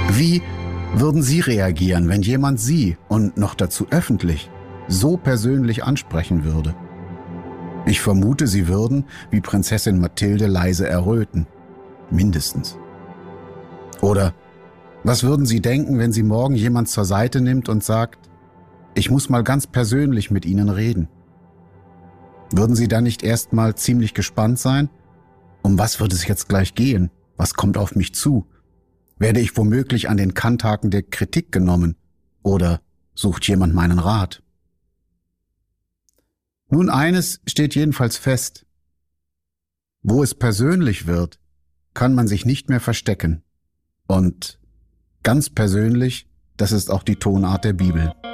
Wie würden Sie reagieren, wenn jemand Sie und noch dazu öffentlich so persönlich ansprechen würde? Ich vermute, Sie würden, wie Prinzessin Mathilde, leise erröten. Mindestens. Oder was würden Sie denken, wenn Sie morgen jemand zur Seite nimmt und sagt, ich muss mal ganz persönlich mit Ihnen reden? Würden Sie dann nicht erst mal ziemlich gespannt sein? Um was wird es jetzt gleich gehen? Was kommt auf mich zu? Werde ich womöglich an den Kanthaken der Kritik genommen? Oder sucht jemand meinen Rat? Nun, eines steht jedenfalls fest. Wo es persönlich wird, kann man sich nicht mehr verstecken. Und ganz persönlich, das ist auch die Tonart der Bibel.